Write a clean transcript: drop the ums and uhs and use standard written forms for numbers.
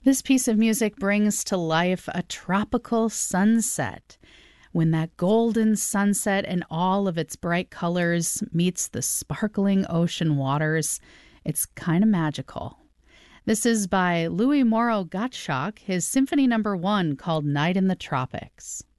This piece of music brings to life a tropical sunset. When that golden sunset in all of its bright colors meets the sparkling ocean waters, it's kind of magical. This is by Louis Moreau Gottschalk, his Symphony No. 1 called Night in the Tropics.